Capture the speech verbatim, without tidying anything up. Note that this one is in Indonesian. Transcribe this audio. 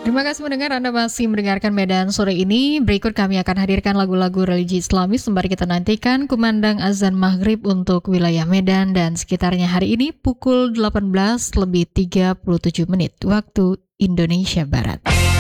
Terima kasih mendengar, Anda masih mendengarkan Medan sore ini. Berikut kami akan hadirkan lagu-lagu religi Islamis sembari kita nantikan kumandang azan maghrib untuk wilayah Medan dan sekitarnya hari ini pukul delapan belas lebih tiga puluh tujuh menit waktu Indonesia Barat.